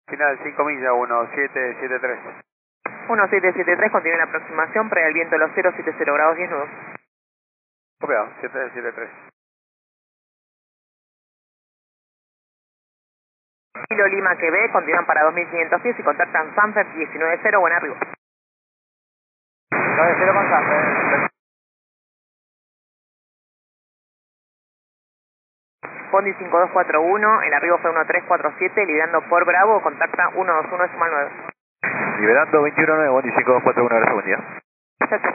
Final 5 millas, 1773. 1773, continúe la aproximación, previa el viento de los 070 grados 10 nudos. Copiado, 773. Kilo Lima que ve, continúan para 2500 pies y contactan Sanfer 190, buen arribo. 90 con Sanfer. Fondi 5241, el arribo fue 1347, liderando por Bravo, contacta 121 decimal 9. Liberando 21-9, Bondi 5241, gracias, buen día. Chao, chao.